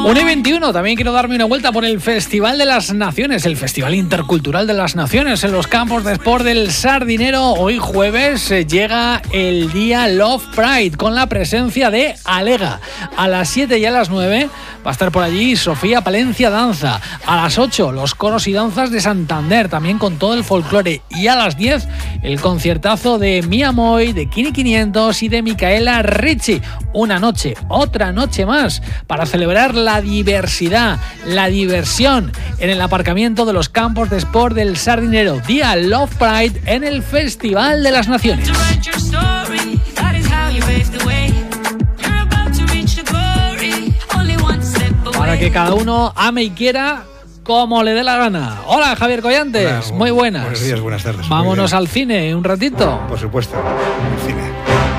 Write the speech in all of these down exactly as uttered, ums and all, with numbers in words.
uno y veintiuno, también quiero darme una vuelta por el Festival de las Naciones, el Festival Intercultural de las Naciones en los campos de sport del Sardinero. Hoy jueves eh, llega el día Love Pride con la presencia de Alega. A las siete y a las nueve va a estar por allí Sofía Palencia Danza. A las ocho los coros y danzas de Santander, también con todo el folclore. Y a las diez el conciertazo de Mia Moy, de Kini quinientos y de Micaela Ricci. Una noche, otra noche más para celebrar la diversidad, la diversión en el aparcamiento de los campos de sport del Sardinero. Día Love Pride en el Festival de las Naciones. Para que cada uno ame y quiera como le dé la gana. Hola, Javier Collantes. Hola, muy buenas. Buenos días, buenas tardes. Vámonos al cine un ratito. Por supuesto, al cine.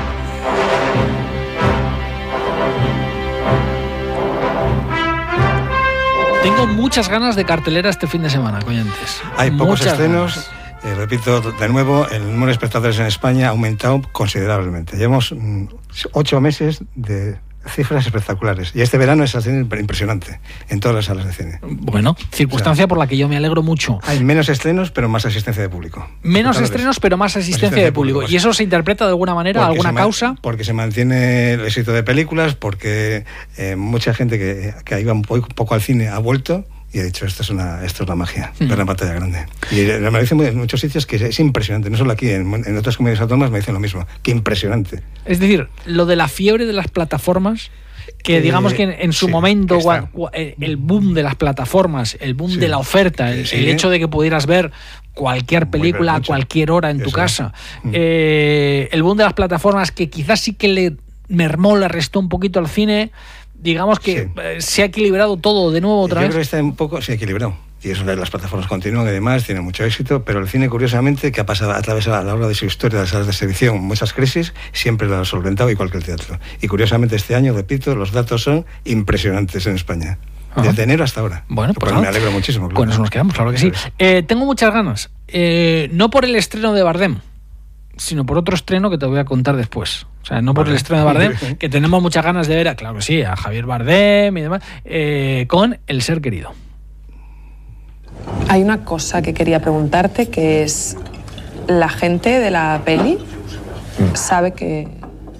Tengo muchas ganas de cartelera este fin de semana, Collantes. Hay pocos muchas estrenos. Eh, repito de nuevo, el número de espectadores en España ha aumentado considerablemente. Llevamos mm, ocho meses de cifras espectaculares. Y este verano es impresionante en todas las salas de cine. Bueno, circunstancia o sea, por la que yo me alegro mucho. Hay menos estrenos, pero más asistencia de público. Menos estrenos, pero más asistencia, asistencia de público. público. ¿Y eso se interpreta de alguna manera, porque alguna causa? Man, porque se mantiene el éxito de películas, porque eh, mucha gente que, que iba un poco al cine ha vuelto. Y he dicho, esto es una, esto es la magia, mm. ver la pantalla grande. Y me dicen en muchos sitios que es impresionante, no solo aquí, en, en otras comunidades autónomas me dicen lo mismo, que impresionante. Es decir, lo de la fiebre de las plataformas, que eh, digamos que en, en su sí, momento gua, gua, el boom de las plataformas, el boom sí, de la oferta, el, sí. el hecho de que pudieras ver cualquier película a cualquier hora en tu Eso. casa, mm. eh, el boom de las plataformas que quizás sí que le mermó, le restó un poquito al cine. Digamos que sí. eh, se ha equilibrado todo de nuevo otra Yo vez. Yo creo que está un poco, se ha equilibrado. Y eso, las plataformas continúan y demás, tienen mucho éxito, pero el cine, curiosamente, que ha pasado a través a lo largo de su historia, de las salas de exhibición, muchas crisis, siempre lo ha solventado igual que el teatro. Y curiosamente este año, repito, los datos son impresionantes en España. Desde Ajá. enero hasta ahora. Bueno, pues me alegro muchísimo. Claro. Con eso nos quedamos, claro que sí. Eh, tengo muchas ganas. Eh, no por el estreno de Bardem, sino por otro estreno que te voy a contar después. O sea, no por vale. el estreno de Bardem, que tenemos muchas ganas de ver, a, claro que sí, a Javier Bardem y demás, eh, con El ser querido. Hay una cosa que quería preguntarte, que es, ¿la gente de la peli sabe que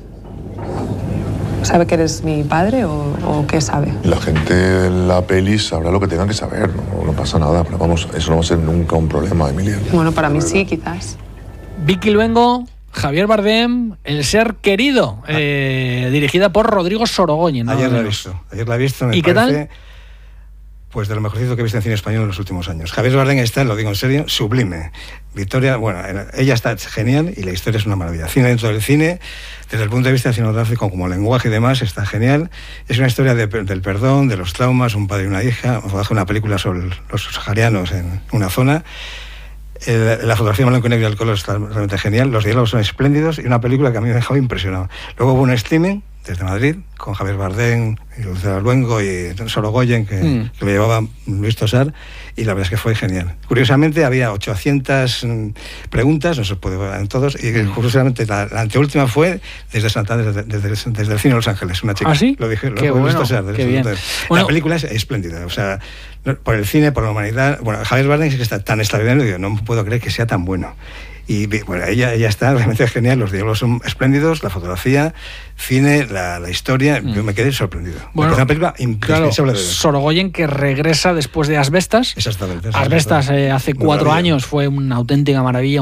sabe que eres mi padre o, o qué sabe? La gente de la peli sabrá lo que tengan que saber, no, no pasa nada, pero vamos, eso no va a ser nunca un problema, Emilia. Bueno, para mí sí, quizás. Vicky Luengo, Javier Bardem, El ser querido, eh, dirigida por Rodrigo Sorogoyen, ¿no? Ayer la he visto, ayer la he visto, me ¿Y parece, qué tal? Pues de lo mejorcito que he visto en cine español en los últimos años. Javier Bardem está, lo digo en serio, sublime. Victoria, bueno, ella está genial y la historia es una maravilla. Cine dentro del cine, desde el punto de vista cinematográfico como lenguaje y demás, está genial. Es una historia de, del perdón, de los traumas, un padre y una hija. Bajo una película sobre los saharianos en una zona. El, la fotografía en blanco y negro y el color está realmente genial, los diálogos son espléndidos y una película que a mí me ha dejado impresionado. Luego hubo un streaming desde Madrid con Javier Bardem y Lucía Luengo y Sorogoyen que, mm. que lo llevaba Luis Tosar y la verdad es que fue genial. Curiosamente había ochocientas mm, preguntas, no se puede ver en todos, y curiosamente la, la anteúltima fue desde Santander, desde, desde, desde el cine de Los Ángeles, una chica. ¿Ah, sí? Lo dije, lo qué Luis bueno, Tosar. Qué bien. La bueno, película es espléndida, o sea, por el cine, por la humanidad. Bueno, Javier Bardem es que está tan extraordinario, digo, no puedo creer que sea tan bueno. Y bueno, ella, ella está realmente genial, los diálogos son espléndidos, la fotografía, cine, la, la historia, mm. yo me quedé sorprendido. Bueno, es una película indispensable claro, de ver. Sorogoyen, que regresa después de Asbestas. Exactamente. Asbestas eh, hace cuatro años fue una auténtica maravilla.